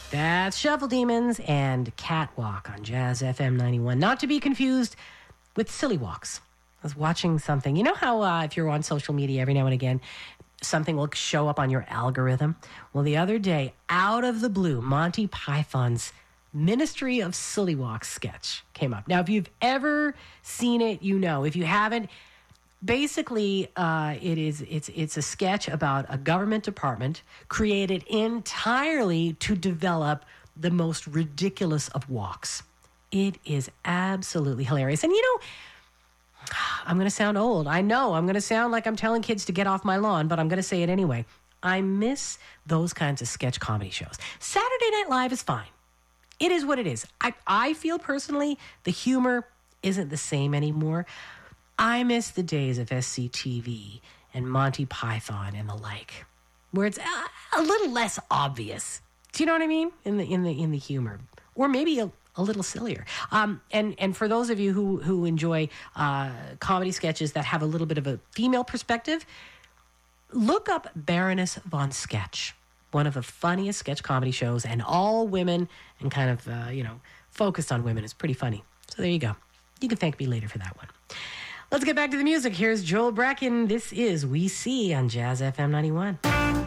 That's Shuffle Demons and Catwalk on Jazz FM 91. Not to be confused with Silly Walks. I was watching something. You know how if you're on social media every now and again, something will show up on your algorithm? Well, the other day, out of the blue, Monty Python's Ministry of Silly Walks sketch came up. Now, if you've ever seen it, you know. If you haven't, basically, it's a sketch about a government department created entirely to develop the most ridiculous of walks. It is absolutely hilarious. And you know, I'm going to sound old. I know I'm going to sound like I'm telling kids to get off my lawn, but I'm going to say it anyway. I miss those kinds of sketch comedy shows. Saturday Night Live is fine. It is what it is. I feel personally the humor isn't the same anymore. I miss the days of SCTV and Monty Python and the like, where it's a little less obvious. Do you know what I mean? In the humor, or maybe a little sillier. And for those of you who enjoy comedy sketches that have a little bit of a female perspective, look up Baroness von Sketch, one of the funniest sketch comedy shows, and all women and kind of focused on women. It's pretty funny. So there you go. You can thank me later for that one. Let's get back to the music. Here's Joel Bracken. This is We See on Jazz FM 91.